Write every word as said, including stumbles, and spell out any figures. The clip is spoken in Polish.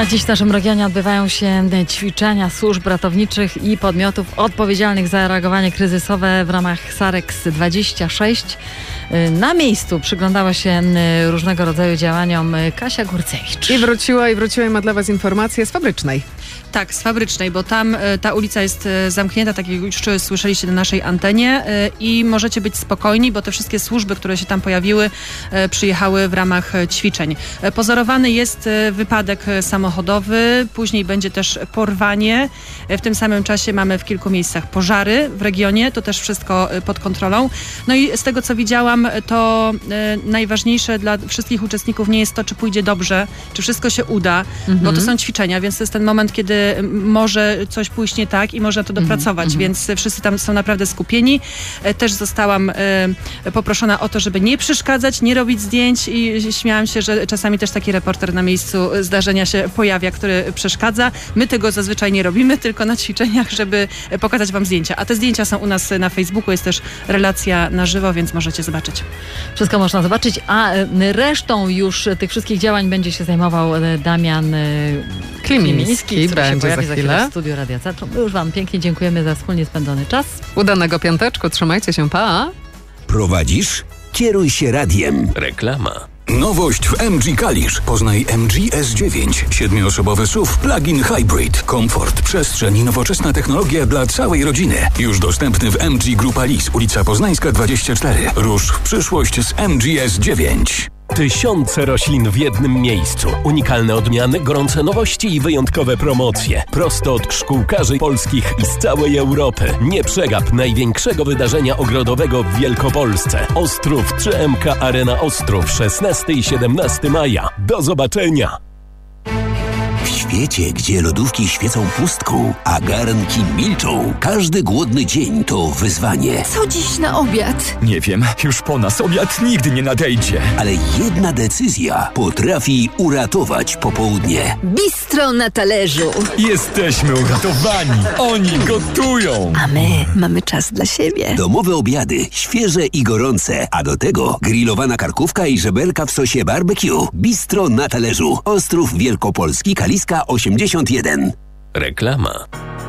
A dziś w naszym regionie odbywają się ćwiczenia służb ratowniczych i podmiotów odpowiedzialnych za reagowanie kryzysowe w ramach Sarex dwadzieścia sześć. Na miejscu przyglądała się różnego rodzaju działaniom Kasia Gurcewicz. I wróciła, i wróciła i ma dla was informacje z Fabrycznej. Tak, z Fabrycznej, bo tam ta ulica jest zamknięta, tak jak już słyszeliście na naszej antenie, i możecie być spokojni, bo te wszystkie służby, które się tam pojawiły, przyjechały w ramach ćwiczeń. Pozorowany jest wypadek samochodowy, później będzie też porwanie. W tym samym czasie mamy w kilku miejscach pożary w regionie, to też wszystko pod kontrolą. No i z tego, co widziałam, to najważniejsze dla wszystkich uczestników nie jest to, czy pójdzie dobrze, czy wszystko się uda, mhm. bo to są ćwiczenia, więc to jest ten moment, kiedy może coś pójść nie tak i można to dopracować, mm-hmm. więc wszyscy tam są naprawdę skupieni. Też zostałam e, poproszona o to, żeby nie przeszkadzać, nie robić zdjęć i śmiałam się, że czasami też taki reporter na miejscu zdarzenia się pojawia, który przeszkadza. My tego zazwyczaj nie robimy, tylko na ćwiczeniach, żeby pokazać wam zdjęcia. A te zdjęcia są u nas na Facebooku, jest też relacja na żywo, więc możecie zobaczyć. Wszystko można zobaczyć, a resztą już tych wszystkich działań będzie się zajmował Damian Klimiński, który się pojawi za chwilę w studiu Radia Centrum. My już wam pięknie dziękujemy za wspólnie spędzony czas. Udanego piąteczku, trzymajcie się, pa! Prowadzisz? Kieruj się radiem. Reklama. Nowość w M G Kalisz. Poznaj M G S dziewięć. Siedmioosobowy S U V plug-in hybrid. Komfort, przestrzeń i nowoczesna technologia dla całej rodziny. Już dostępny w M G Grupa Lis, ulica Poznańska dwadzieścia cztery. Rusz w przyszłość z M G S dziewięć. Tysiące roślin w jednym miejscu. Unikalne odmiany, gorące nowości i wyjątkowe promocje. Prosto od szkółkarzy polskich i z całej Europy. Nie przegap największego wydarzenia ogrodowego w Wielkopolsce. Ostrów trzy M K Arena Ostrów, szesnastego i siedemnastego maja. Do zobaczenia! W świecie, gdzie lodówki świecą pustką, a garnki milczą, każdy głodny dzień to wyzwanie. Co dziś na obiad? Nie wiem, już po nas obiad nigdy nie nadejdzie. Ale jedna decyzja potrafi uratować popołudnie. Bistro na talerzu. Jesteśmy uratowani. Oni gotują. A my mamy czas dla siebie. Domowe obiady, świeże i gorące, a do tego grillowana karkówka i żeberka w sosie barbecue. Bistro na talerzu. Ostrów Wielkopolski, Kaliska osiemdziesiąt jeden. Reklama.